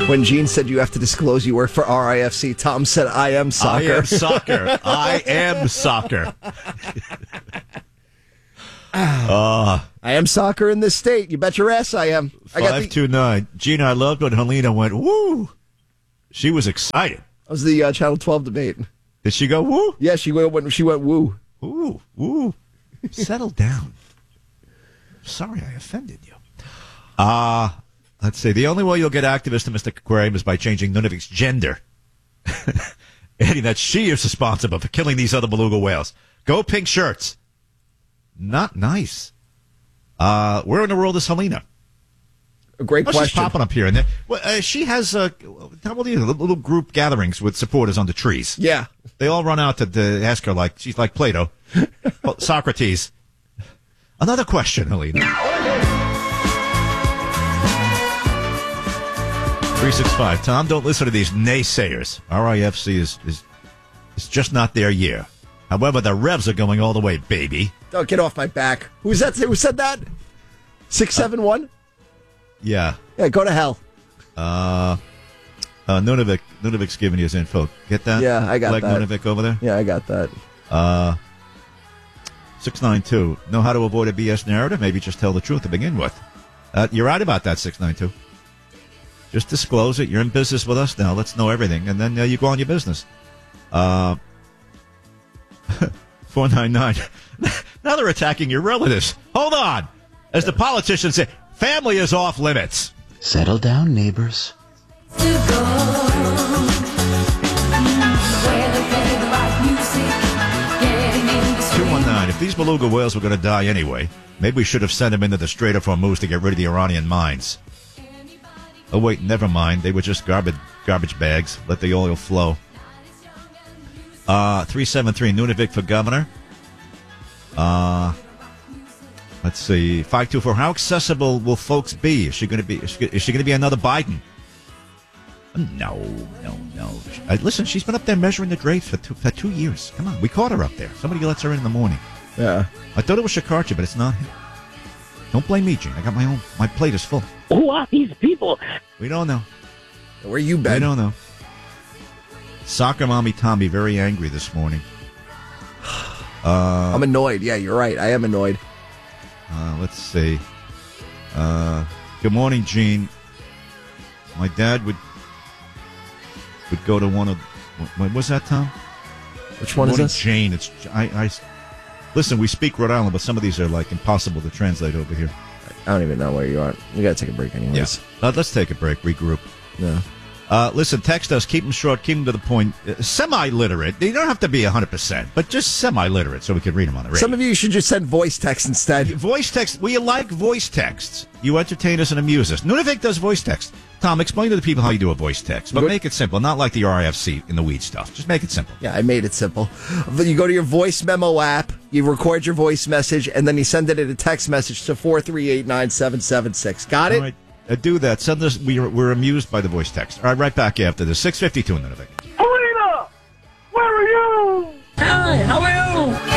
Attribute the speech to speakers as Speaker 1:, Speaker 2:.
Speaker 1: When Gene said you have to disclose you work for RIFC, Tom said, I am soccer.
Speaker 2: I am soccer. I am soccer.
Speaker 1: I am soccer in this state. You bet your ass I am.
Speaker 2: 529. Gina, I loved when Helena went, woo. She was excited.
Speaker 1: That was the Channel 12 debate.
Speaker 2: Did she go, woo?
Speaker 1: Yeah, she went woo.
Speaker 2: Ooh, woo. Settle down. Sorry I offended you. Let's see. The only way you'll get activist to Mr. Aquarium is by changing Nunavut's gender. Adding that she is responsible for killing these other beluga whales. Go pink shirts. Not nice. Where in the world is Helena?
Speaker 1: A great question.
Speaker 2: She's popping up here and there. Well, she has little group gatherings with supporters under trees.
Speaker 1: Yeah.
Speaker 2: They all run out to ask her like she's like Plato. Socrates. Another question, Helena. 365. Tom, don't listen to these naysayers. RIFC is just not their year. However, the Revs are going all the way, baby.
Speaker 1: Don't get off my back. Who said that? 671?
Speaker 2: Yeah.
Speaker 1: Yeah, go to hell.
Speaker 2: Nunavut's giving you his info. Get that?
Speaker 1: Yeah, I got
Speaker 2: like
Speaker 1: that.
Speaker 2: Nunavut over there?
Speaker 1: Yeah, I got that.
Speaker 2: 692. Know how to avoid a BS narrative? Maybe just tell the truth to begin with. You're right about that, 692. Just disclose it. You're in business with us now. Let's know everything. And then you go on your business. 499. Now they're attacking your relatives. Hold on. As the politicians say, family is off limits.
Speaker 3: Settle down, neighbors.
Speaker 2: 219. If these beluga whales were going to die anyway, maybe we should have sent them into the Strait of Hormuz to get rid of the Iranian mines. Oh, wait, never mind. They were just garbage bags. Let the oil flow. 373, Nunavik for governor. Let's see. 524, how accessible will folks be? Is she going to be another Biden? No. Listen, she's been up there measuring the drapes for 2 years. Come on, we caught her up there. Somebody lets her in the morning.
Speaker 1: Yeah.
Speaker 2: I thought it was Shakarcha, but it's not him. Don't blame me, Gene. I got my plate is full.
Speaker 4: Who are these people?
Speaker 2: We don't know.
Speaker 1: Where you been?
Speaker 2: We don't know. Soccer mommy Tommy very angry this morning.
Speaker 1: I'm annoyed. Yeah, you're right. I am annoyed.
Speaker 2: Let's see. Good morning, Gene. My dad would go to one of. What was that, Tom?
Speaker 1: Which one is this?
Speaker 2: Jane. It's I. Listen, we speak Rhode Island, but some of these are like impossible to translate over here.
Speaker 1: I don't even know where you are. We got to take a break anyways.
Speaker 2: Yeah. Let's take a break. Regroup.
Speaker 1: Yeah.
Speaker 2: Listen, text us. Keep them short. Keep them to the point. Semi-literate. They don't have to be 100%, but just semi-literate so we can read them on the radio.
Speaker 1: Some of you should just send voice text instead.
Speaker 2: Voice text. We like voice texts. You entertain us and amuse us. Nunavik does voice text. Tom, explain to the people how you do a voice text, but make it simple. Not like the RIFC in the weed stuff. Just make it simple.
Speaker 1: Yeah, I made it simple. You go to your voice memo app, you record your voice message, and then you send it in a text message to 438-9776. Got it?
Speaker 2: All right. Do that. Send us. We're amused by the voice text. All right, right back after this. 6:52 in Nunavik.
Speaker 4: Helena! Where are you?
Speaker 5: Hi, how are you?